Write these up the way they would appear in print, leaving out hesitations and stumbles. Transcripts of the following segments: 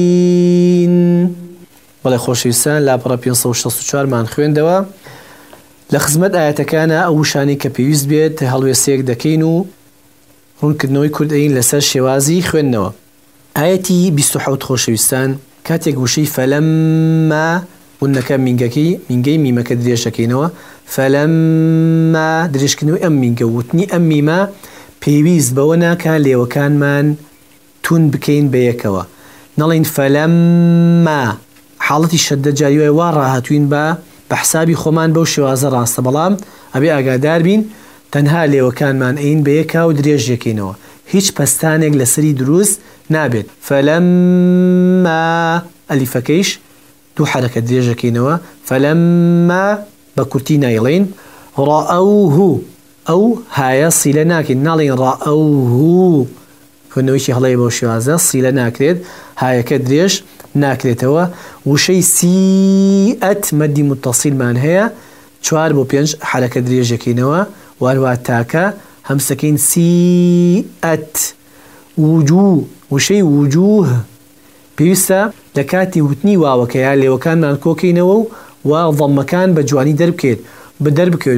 بەڵێ خۆشەویستان لاپەڕە 564 مان خوێندەوە لە خزمەت ئاەتەکانە ئەو شانی کە پێویست بێت هەڵوێستەیەک دەکەین و ڕوونکردنەوەی کوردین لەسەر شێوازی خوێندنەوە. ئاەتی 27 خۆشەویستان کاتێک وشەی فەلەمما ونەکە مینگەی میمەکە درێژەکەینەوە فەلەمما درێژکردنەوەی ئەم مینگە وتنی ئەم میمە پێویست بەوە ناکە لێوەکانمان تون بکەین بەیەکەوە نەڵێن فەلەمما حاڵەتی شەددە جاریوە وا ڕاهاتوین بە حسابی خۆمان بەو شێوازە ڕاستە بەڵام ئەبێ ئاگادار بین تەنها لێوەکانمان ئەین بەیەکە و درێژیەکەینەوە هیچ پەستانێک لەسەری دروست نابێت. فەلەمما ئەلیفەکەیش دوو حرەکە درێژەکەینەوە فەلەمما بە کورتی نایڵێن ڕائەوه ئەو هایە سیلە ناکەین ناڵێن ڕائەوه خوێندنەوەیکی هەڵەیە بەو شێوازە سیلە ناکرێت هایەکە درێژ ناکرێتەوە. وشەی سیئەت مەدی متصیلمان هەیە 4 بۆ 5 حرەکە درێژەکەینەوە واروها تاکە هەمسەکەین سیئەت. وجوه وشەی وجوه پێویستە لە کاتی وتنی واوەکەیە لێوەکانمان کۆکەینەوە و ضەمەکان بە جوانی دەربکەوێت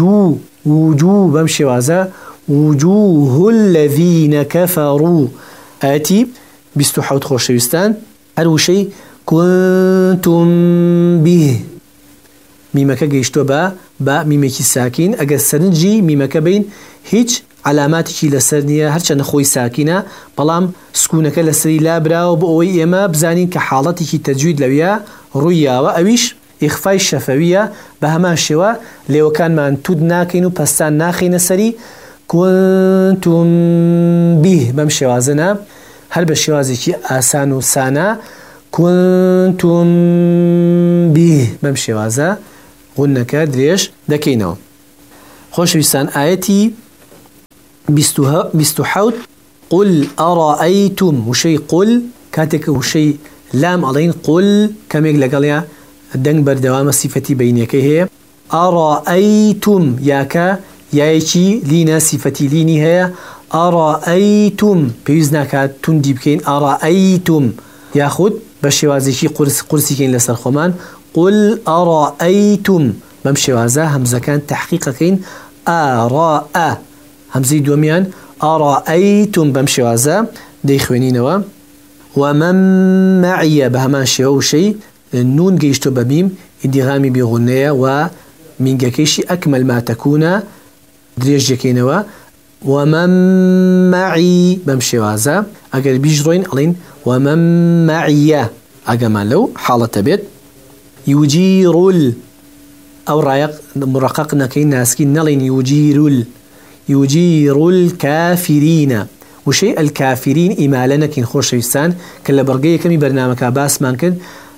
وجوه بەم شێوازە وجوه الذين كفروا. ئاەتی 27 خۆشەویستان هەر وشەی كنتم به میمەکە گەیشتووە بە میمێکی ساکین ئەگەر سەرنجی میمەکە بین هیچ علاماتێکی لەسەر نییە هەرچەندە خۆی ساکینە بەڵام سکوونەکە لەسەری لابراوە بۆ ئەوەی ئێمە بزانین کە حاڵەتێکی تەجوید لەویە ڕوویاوە ئەویش ئیخفای شەفەویە بە هەمان شێوە لێوەکانمان تود ناکەین و پەستان ناخینە سەری كنتم به بەم شێوازەنە هەر بە شێوازێکی ئاسان و سانە كنتم به بەم شێوازە غونەکە درێژ دەکەینەوە. خۆشەویستان ئاەتی 27 قل ئەڕائەیتم وشەی قل کاتێک وشەی لام ئەڵێن قل کەمێک لەگەڵیا دەنگ بەردەوامە سیفەتی بەینەکەی هەیە ئەڕائەیتم یاکە یایەکی لینە سیفەتی لینی هەیە ئەڕائەیتم پێویست ناکات توندی بکەین ئەڕائەیتم یاخود بە شێوازێکی قورسیکەین لەسەر خۆمان قل ئەڕائەیتم بەم شێوازە هەمزەکان تەحقیقەکەین ئاڕائە هەمزەی دووەمیان ئەڕائەیتم بەم شێوازە دەیخوێنینەوە. ومن معیە بە هەمان شێوە وشەی نون گەیشتۆ بە میم ئیدغامی بێغونەیە و مینگەکەیشی ئەکمەل ما تەکوونە درێژەکەینەوە ومن معی بەم شێوازە ئەگەر بیژڕۆین ئەڵین ومن معیە ئەگەمان لەو حاڵەتە بێت یوجیرول ئەو ڕایق مڕقق نەکەین ناسکی نەڵین یوجیرول کافرینە وشەی الکافرین ئیمالە نەکەین خۆشەویستان کە لە بەڕگەی یەکەمی بەرنامەکە باسمان کرد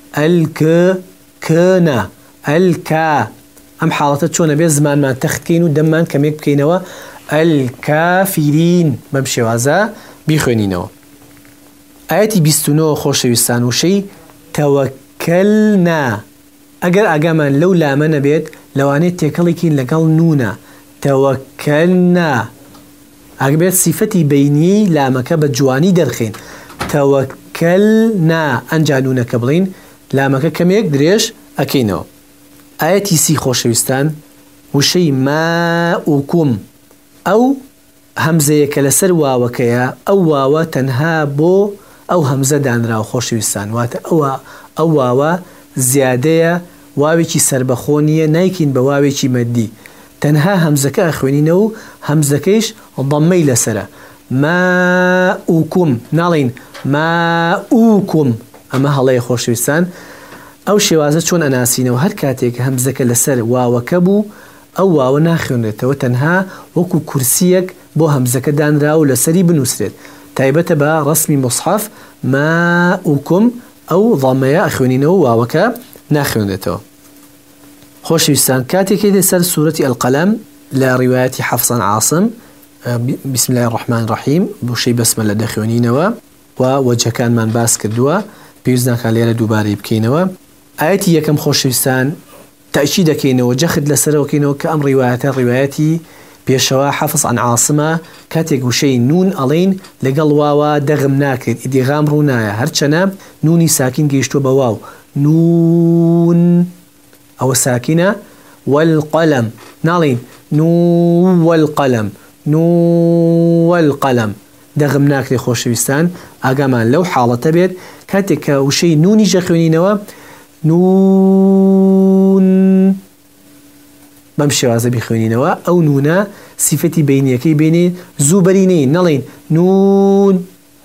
الکەنە ئەلکا ئەم حاڵەتە چۆنە بێت زمانمان تەختکەین و دەممان کەمێک بکەینەوە الکافرین بەم شێوازە بیخوێنینەوە. ئاەتی 29 خۆشەویستان وشەی تەوەکەلنا ئەگەر ئاگامان لەو لامە نەبێت لەوانێت تێکەڵێکی لەگەڵ نونە تەوەکەلنا ئەگەبێت سیفەتی بەینی لامەکە بە جوانی دەرخێن تەوەکەلنا ئەنجا نونەکە بڵین لامەکە کەمێک درێژ ئەکەینەوە. ئاەتی 30 خۆشەویستان وشەی ماؤکم ئەو هەمزەیەکە لەسەر واوەکەیە ئەو واوە تەنها بۆ ئەو هەمزە دانراوە خۆشەویستان واتە ئەو واوە زیادەیە واوێکی سربەخۆ نیە نایکین بە واوێکی مەدی تەنها هەمزەکە ئەخوێنینەوە و هەمزەکەیش ضەممەی لەسرە ماؤکم ناڵین ماؤکم ئەمە هەڵەیە خۆشەویستان. ئەو شێوازە چۆن ئەناسینەوە هەر کاتێک هەمزەکە لەسەر واوەکە بوو ئەو واوە ناخوێنرێتەوە تەنها وەکو کورسیەک بۆ هەمزەکە دانرا و لەسەری بنووسرێت تایبەتە بە ڕسمی مصحف ماؤکم ئەو ضەمەیە ئەخوێنینەوە واوەکە ناخوێنرێتەوە. خۆشەویستان کاتێکی لەسەر سوورەتی القەلەم لە ڕیوایەتی حەفسان عاصم بسم الله الرحمن الرحیم بوشەی بەسمەلە دەخوێنینەوە و وەجهەکانمان باس کردووە پێویست ناکات لێرە دووبارەی بکەینەوە. ئاەتی یەکەم خۆشەویستان تاکی دەکەینەوە جەخت لەسەرەوەکەینەوە کە ئەم ڕیوایەتە ڕیوایەتی پێشەوە حەفظ عن عاصمە کاتێک وشەی نون ئەڵێن لەگەڵ واوە دەغم ناکرێت ئیدغام ڕوونایە هەرچەنە نونی ساکین گەیشتووە بە واو نون ئەوە ساکینە والقەلەم ناڵێن نون والقەلەم نون والقەلەم دەغم ناکرێت خۆشەویستان ئاگامان لەو حاڵەتە بێت کاتێک کە وشەی نونی ژە خوێنینەوە نون بەم شێوازە بیخوێنینەوە ئەو نونە سیفەتی بینیەکەی بینێ زوو بەرینەی نەڵێن نون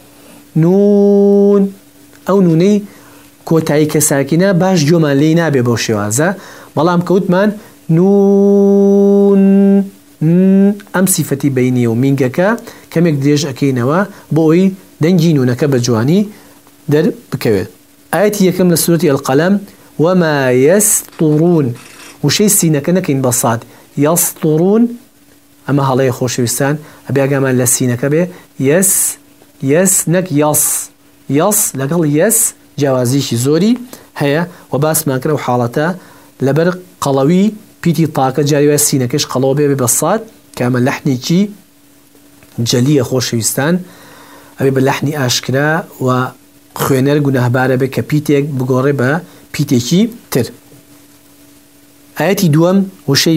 نون ئەو نونەی کۆتایی کە ساکینە باش جۆمان لێی نابێ بەو شێوازە بەڵام کەوتمان نون ئەم سیفەتی بینیە و مینگەکە کەمێک درێژ ئەکەینەوە بۆ ئەوی دەنگی نونەکە بە جوانی دەربکەوێت ئاەتی یەکەم لە سورەتی القەلەم وما يسطرون وشەی سینەکە نەکەین بە ساد یەسطرون ئەمە هەڵەیە خۆشەویستان ئەبێ ئاگامان لە سینەکە بێ یەس نەک یەس لەگەڵ یەس جیاوازیشی زۆری هەیە و باسمان کرد و حاڵەتە لەبەر قەڵەوی پیتی تاکە جاریوە سینەکەش قەڵەوە بێ بە ساد کە ئەمە لەحنێکی جەلیە خۆشەویستان ئەبێ بە لەحنی ئاشکرا و خوێنەر گوناهبارە بێ کە پیتێک بگۆڕێ بە پیتێکی تر ئاەتی دووەم وشەی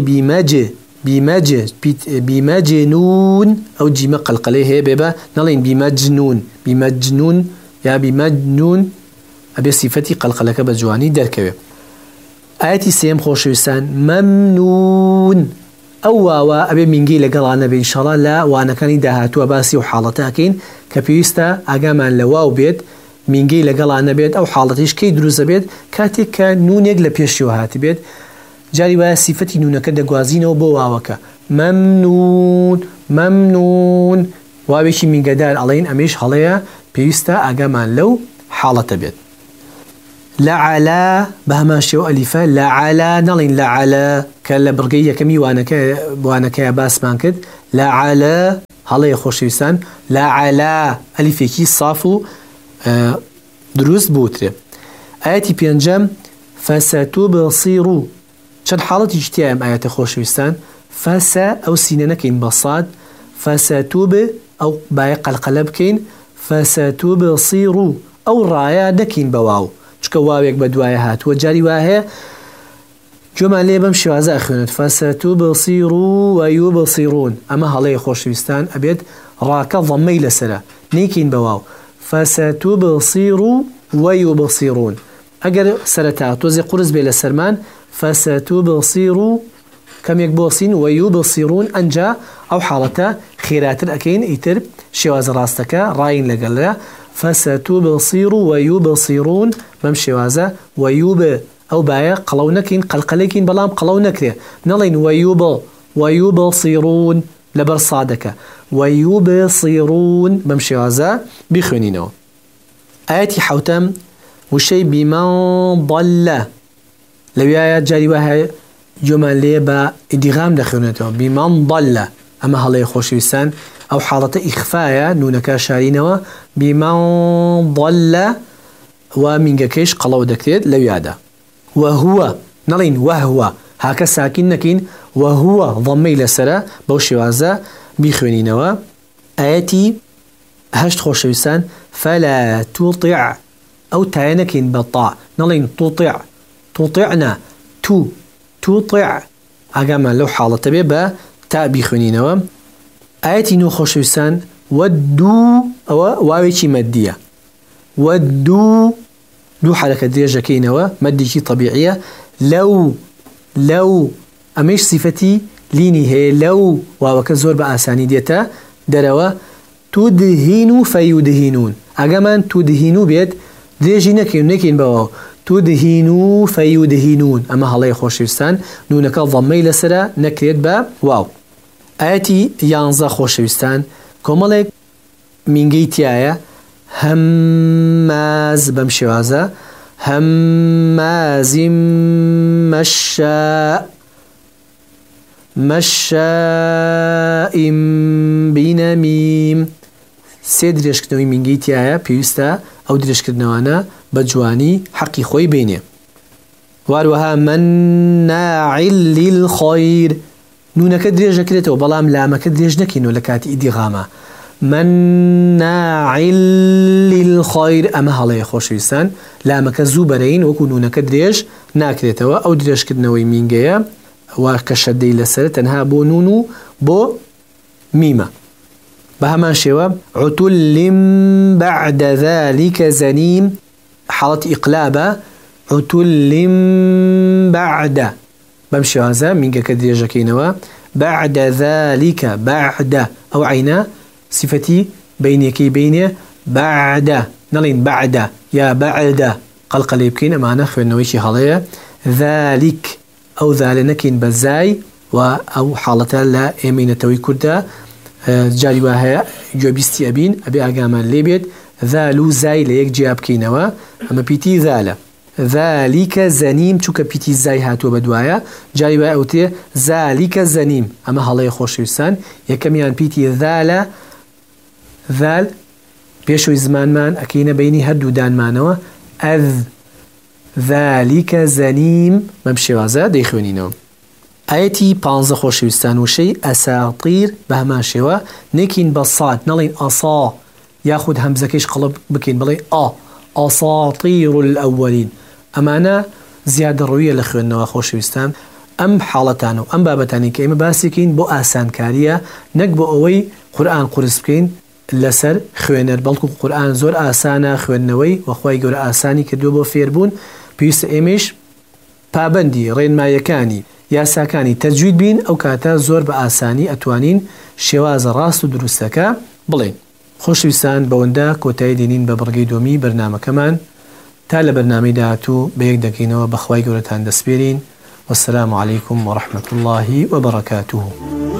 بیمەجنون ئەو جیمە قەلقەلەی هەیە بێ بە نەڵێن بیمەجنون یا بیمەجنون ئەبێ سیفەتی قەلقەلەکە بە جوانی دەرکەوێ ئاەتی سێم خۆشەویستان مەمنون ئەو واوە ئەبێ مینگەی لەگەڵانە بێ ئینشاڵڵا لە وانەکانی داهاتووە باسی و حاڵەتەکەین کە پێویستە ئاگامان لە واو بێت مینگەی لەگەڵانە بێت ئەو حاڵەتیش کەی دروستە بێت کاتێک کە نونێک لە پێشیوە هاتی بێت جاری وایە سیفەتی نونەکە دەگوازینەوە بۆ واوەکە مەمنون واوێکی مینگەدار ئەڵێن ئەمەش هەڵەیە پێویستە ئاگامان لەو حاڵەتە بێت لەعەلا بە هەمان شێوە ئەلیفە لەعەلا نەڵێن لەعەلا کە لە بڕگەی یەکەمی وانەکەیە باسمان کرد لەعەلا هەڵەیە خۆشەویستان لەعەلا ئەلیفێکی ساف و دروست بوترێ ئاەتی پێنجەم فەسەتوبصیرو چەند حاڵەتی جتیایە ئەم ئاەتە خۆشەویستان فەسە ئەو سینە نەکەین بە ساد فەسەتوب ئەو بایە قەلقەلە بکەین فەسەتوبصیرو ئەو ڕایە نەکەین بە واو چکە واوێک بە دوایە هاتووە جاری وایە جۆمان لێ بەم شێوازە ئەخوێنێت فەسەتوبصیرو وەیوبصیرون ئەمە هەڵەیە خۆشەویستان ئەبێت ڕاکە ضەمەی لەسرە نەیکەین بە واو فەسەتوبصیرو وەیوبصیرون ئەگەر سەرەتا تۆزی قورس بێ لە سەرمان فەسەتوبصیرو کەمێک بۆسین وەیوبصیرون ئەنجا ئەو حاڵەتە خێراتر ئەکەین ئیتر شێوازە ڕاستەکە ڕاین لەگەڵە فەسەتوبصیرو وەیوبصیرون بەم شێوازە وەیوب ئەو بایە قەڵەو نەکەین قەلقەلێکین بەڵام قەڵەو نەکرێ نەڵێن وەیوبصیرون لەبەر سادەکە وەیوبصیرون بەم شێوازە بیخوێنینەوە ئاەتی حەوتەم وشەی بیمەن ضەلە لەویایە جاری وایە جۆمان لێ بە ئیدغام دەخوێنێتەوە بیمەن ضەلە ئەمە هەڵەیە خۆشەویستان ئەو حاڵەتە ئیخفایە نونەکە شارینەوە بیمەن ضەلە و مینگەکەیش قەڵەو دەکرێت لەویادا وەهوە نەڵێن وەهوە هاکە ساکین نەکەین وەهوە ضەمەی لەسرە بەو شێوازە بیخوێنینەوە ئاەتی هەشت خۆشەویستان فەلا توطیع ئەو تایە نەکەین بە تا نەڵێن توطیعنا توطیع ئاگامان لەو حاڵەتە بێ بە تا بیخوێنینەوە ئاەتی نو خۆشەویستان وەدوو ئەوە واوێکی مەدیە وەدوو دوو حرەکە درێژەکەینەوە مەدێکی طەبیعیە لەو ئەمەش سیفەتی لینی هەیە لەو واوەکە زۆر بە ئاسانی دێتە دەرەوە تودهین و فەیودهینون ئەگەمان تودهین و بێت درێژی نەکەین بەوە تودهین و فەیودهینون ئەمە هەڵەیە خۆشەویستان نونەکە ضەمەی لەسرە نەکرێت بە واو ئاەتی یانزە خۆشەویستان کۆمەڵێک مینگەی تایە هەمماز بەم شێوازە هەممازیم مەشائیم بینەمیم سێ درێژکردنەوەی مینگەی تایە پێویستە ئەو درێژکردنەوانە بە جوانی حەقی خۆی بینێ واروەها مناع للخەیر نونەکە درێژ دەکرێتەوە بەڵام لامەکە درێژ نەکەینەوە لە کاتی ئیدیغامە. مناع للخير ئەمە هەڵەیە خۆشەویستان، لامەکە زوو بەرەین وەکو نونەکە درێژ ناکرێتەوە، ئەو درێژکردنەوەی مینگەیە وا کە شەدەی لەسەر تەنها بۆ نون و بۆ میمە. بە هەمان شێوە عتل بعد ذلك زنیم حاڵەتی ئیقلابە، عتل بعد بەم شێوازە مینگەکە درێژەکەینەوە. بعد ذلك بعد ئەو عینە صفەتی بینێکی بینێ بعد نەڵین بعد یا بعد قەڵقەلێ بکەین، ئەمانە خوێندنەوەیکی هەڵەیە. ذلك ئەو ذالە نەکەین بە زای و ئەو حاڵەتە لە ئێمەینەتەوەی کوردە جاری وا هەیە گوێبیستی ئەبین ئەبێ ئاگامان لێ بێت ذال و زای لە یەک جیا بکەینەوە، ئەمە پیتی ذالە. ذلك زەنیم چووکە پیتی زای هاتووە بە دوایە جاری وای ئەوتێ ذلك زەنیم، ئەمە هەڵەیە خۆشەویستان. یەکەمیان پیتی ذالە، ذال پێشوی زمانمان ئەکەینە بینی هەردوو دانمانەوە ئەذ ذلك زەنیم بەم شێوازە دەیخوێنینەوە. ئاەتی 15 خۆشەویستان وشەی ئەساتیر بە هەمان شێوە نێکین بە ساد نەڵین ئەسا یاخود هەمزەکەیش قەڵب بکەین بڵێ ئەساتیر الأولین، ئەمانە زیادە ڕوویە لە خوێندنەوە خۆشەویستان. ئەم حاڵەتان و ئەم بابەتانی کە ئێمە باسیکەین بۆ ئاسانکاریە نەک بۆ ئەوەی قورئان قورس بکەین لەسەر خوێنەر، بەڵکو قورئان زۆر ئاسانە خوێندنەوەی وەخوای گەورە ئاسانی کردووە بۆ فێربوون. پێویستە ئێمەش پابەندی ڕێنمایەکانی یاساکانی تەجوید بین، ئەو کاتە زۆر بە ئاسانی ئەتوانین شێوازە ڕاست و دروستەکە بڵێن. خۆشەویستان بەوەندە کۆتایی دێنین بە بڕگەی دۆمی بەرنامەکەمان، تا لە بەرنامەی داهاتوو بەیەک دەکەینەوە بەخوای گەورەتان دەسپێرین. والسلام عليكم ورحمة الله وبركاته.